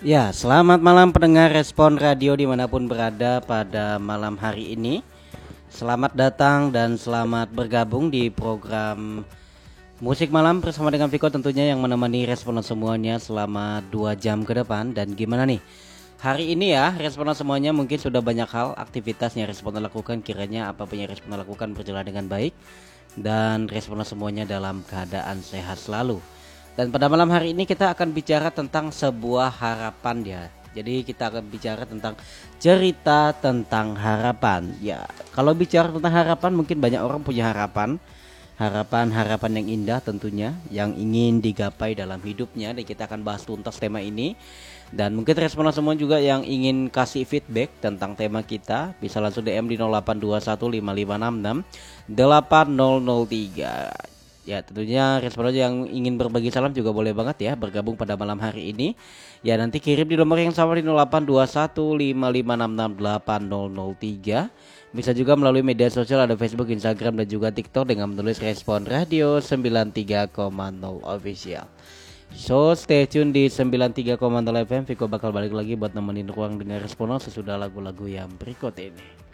Ya, selamat malam pendengar Respon Radio dimanapun berada pada malam hari ini. Selamat datang dan selamat bergabung di program Musik Malam bersama dengan Viko tentunya yang menemani responden semuanya selama 2 jam ke depan. Dan gimana nih? Hari ini ya, responden semuanya mungkin sudah banyak hal aktivitasnya responden lakukan, kiranya apa punya responden lakukan berjalan dengan baik dan responden semuanya dalam keadaan sehat selalu. Dan pada malam hari ini kita akan bicara tentang sebuah harapan ya. Jadi kita akan bicara tentang cerita tentang harapan. Ya, kalau bicara tentang harapan mungkin banyak orang punya harapan. Harapan-harapan yang indah tentunya yang ingin digapai dalam hidupnya. Dan kita akan bahas tuntas tema ini. Dan mungkin responden semua juga yang ingin kasih feedback tentang tema kita bisa langsung DM di 082155668003. Ya, tentunya responden yang ingin berbagi salam juga boleh banget ya bergabung pada malam hari ini. Ya, nanti kirim di nomor yang sama di 082155668003. Bisa juga melalui media sosial ada Facebook, Instagram dan juga TikTok dengan menulis Respon Radio 93,0 official. So stay tune di 93,0 FM. Viko bakal balik lagi buat nemenin ruang dengar responden sesudah lagu-lagu yang berikut ini.